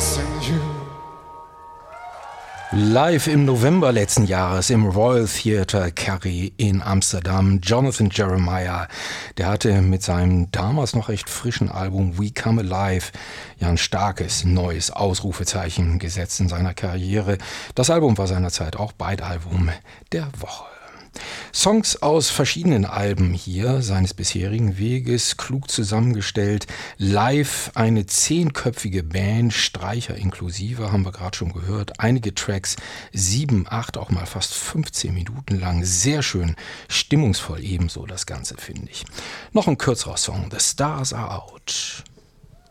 Live im November letzten Jahres im Royal Theatre Carré in Amsterdam. Jonathan Jeremiah, der hatte mit seinem damals noch recht frischen Album We Come Alive ja ein starkes neues Ausrufezeichen gesetzt in seiner Karriere. Das Album war seinerzeit auch Album der Woche. Songs aus verschiedenen Alben hier seines bisherigen Weges, klug zusammengestellt. Live eine 10-köpfige Band, Streicher inklusive, haben wir gerade schon gehört. Einige Tracks, 7, 8, auch mal fast 15 Minuten lang. Sehr schön, stimmungsvoll ebenso das Ganze, finde ich. Noch ein kürzerer Song, The Stars Are Out.